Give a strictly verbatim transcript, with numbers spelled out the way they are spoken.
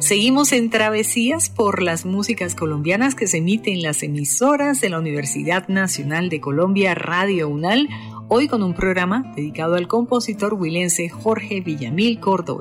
Seguimos en travesías por las músicas colombianas que se emiten en las emisoras de la Universidad Nacional de Colombia, Radio UNAL, hoy con un programa dedicado al compositor huilense Jorge Villamil Córdoba.